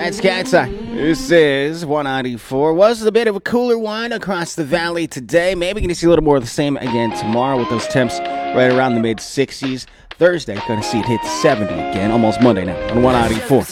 That's Cat's Eye. This is 194. Was a bit of a cooler one across the valley today. Maybe going to see a little more of the same again tomorrow with those temps right around the mid-60s. Thursday, going to see it hit 70 again, almost Monday now on 194.